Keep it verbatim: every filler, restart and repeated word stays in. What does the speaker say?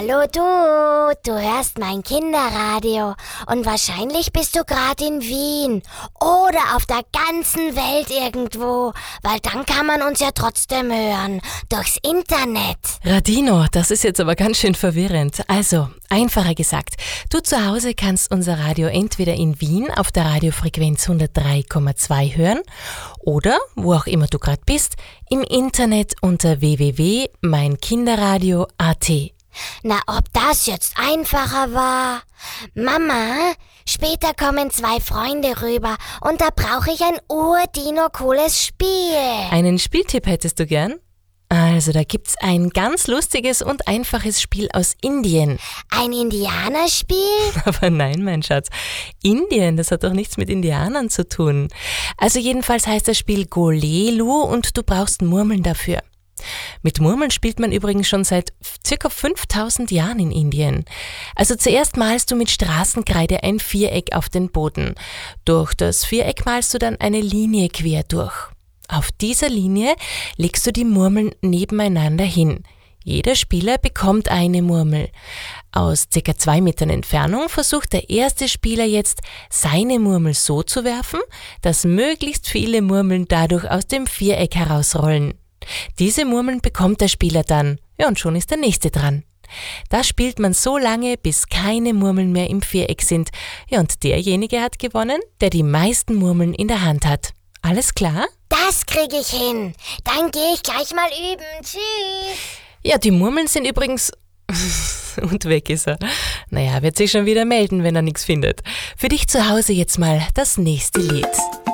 Hallo du, du hörst mein Kinderradio und wahrscheinlich bist du gerade in Wien oder auf der ganzen Welt irgendwo, weil dann kann man uns ja trotzdem hören, durchs Internet. Radino, das ist jetzt aber ganz schön verwirrend. Also, einfacher gesagt, du zu Hause kannst unser Radio entweder in Wien auf der Radiofrequenz hundertdrei Komma zwei hören oder, wo auch immer du gerade bist, im Internet unter w w w punkt mein kinderradio punkt a t. Na, ob das jetzt einfacher war? Mama, später kommen zwei Freunde rüber und da brauche ich ein urdino-cooles Spiel. Einen Spieltipp hättest du gern? Also, da gibt's ein ganz lustiges und einfaches Spiel aus Indien. Ein Indianerspiel? Aber nein, mein Schatz. Indien, das hat doch nichts mit Indianern zu tun. Also jedenfalls heißt das Spiel Golelu und du brauchst Murmeln dafür. Mit Murmeln spielt man übrigens schon seit circa fünftausend Jahren in Indien. Also zuerst malst du mit Straßenkreide ein Viereck auf den Boden. Durch das Viereck malst du dann eine Linie quer durch. Auf dieser Linie legst du die Murmeln nebeneinander hin. Jeder Spieler bekommt eine Murmel. Aus circa zwei Metern Entfernung versucht der erste Spieler jetzt, seine Murmel so zu werfen, dass möglichst viele Murmeln dadurch aus dem Viereck herausrollen. Diese Murmeln bekommt der Spieler dann, ja, und schon ist der nächste dran. Da spielt man so lange, bis keine Murmeln mehr im Viereck sind. Ja, und derjenige hat gewonnen, der die meisten Murmeln in der Hand hat. Alles klar? Das kriege ich hin. Dann gehe ich gleich mal üben. Tschüss. Ja, die Murmeln sind übrigens... Und weg ist er. Naja, wird sich schon wieder melden, wenn er nichts findet. Für dich zu Hause jetzt mal das nächste Lied.